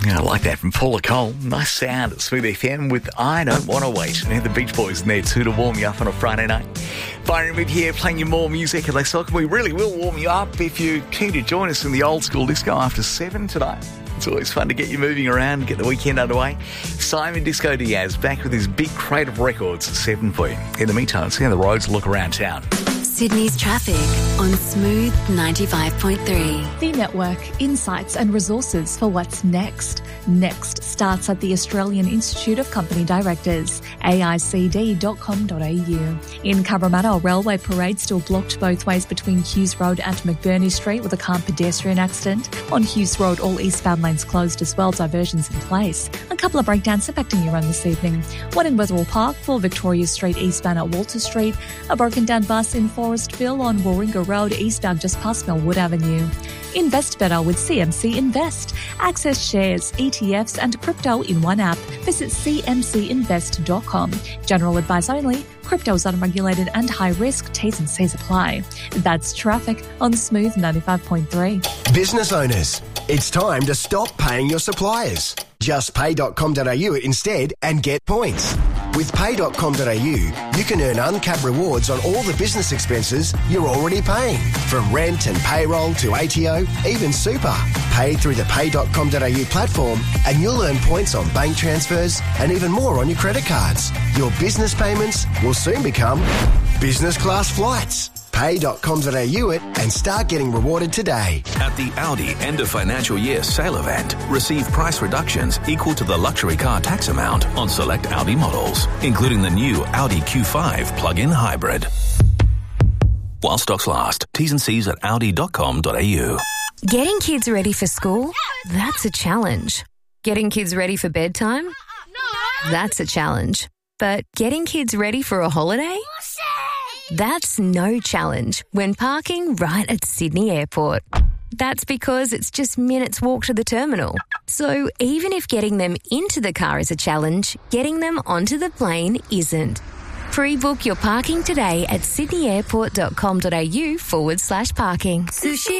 Yeah, I like that from Paula Cole. Nice sound at Smooth FM with I Don't Want to Wait. And the Beach Boys in there too to warm you up on a Friday night. Byron with here playing you more music. And let's talk. We really will warm you up if you're keen to join us in the old school disco after 7 today. It's always fun to get you moving around, get the weekend underway. Simon Disco Diaz back with his big crate of records at 7 for you. In the meantime, see how the roads look around town. Sydney's traffic on Smooth 95.3. The network, insights and resources for what's next. Next starts at the Australian Institute of Company Directors, aicd.com.au. In Cabramatta, railway parade still blocked both ways between Hughes Road and McBurney Street with a car pedestrian accident. On Hughes Road, all eastbound lanes closed as well, diversions in place. A couple of breakdowns affecting you around this evening. One in Wetherill Park for Victoria Street eastbound at Walter Street. A broken down bus in Forestville on Warringah Road eastbound just past Melwood Avenue. Invest better with CMC Invest. Access shares, ETFs and crypto in one app. Visit cmcinvest.com. General advice only. Crypto is unregulated and high risk. T's and C's apply. That's traffic on Smooth 95.3. Business owners, it's time to stop paying your suppliers. Just pay.com.au instead and get points. With pay.com.au, you can earn uncapped rewards on all the business expenses you're already paying. From rent and payroll to ATO, even super. Pay through the pay.com.au platform and you'll earn points on bank transfers and even more on your credit cards. Your business payments will soon become business class flights. Pay.com.au it and start getting rewarded today. At the Audi end of financial year sale event, receive price reductions equal to the luxury car tax amount on select Audi models, including the new Audi Q5 plug-in hybrid. While stocks last, T's and C's at audi.com.au. Getting kids ready for school? That's a challenge. Getting kids ready for bedtime? That's a challenge. But getting kids ready for a holiday? That's no challenge when parking right at Sydney Airport. That's because it's just minutes walk to the terminal. So even if getting them into the car is a challenge, getting them onto the plane isn't. Pre-book your parking today at sydneyairport.com.au/parking. Sushi